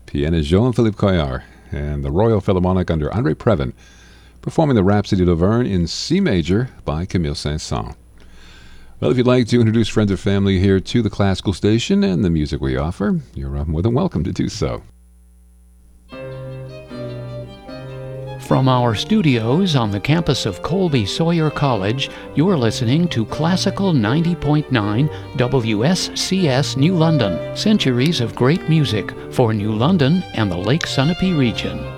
pianist Jean-Philippe Couillard and the Royal Philharmonic under André Previn performing the Rhapsody de Laverne in C major by Camille Saint-Saëns. Well, if you'd like to introduce friends or family here to the classical station and the music we offer, you're more than welcome to do so. From our studios on the campus of Colby Sawyer College, you're listening to Classical 90.9 WSCS New London, centuries of great music for New London and the Lake Sunapee region.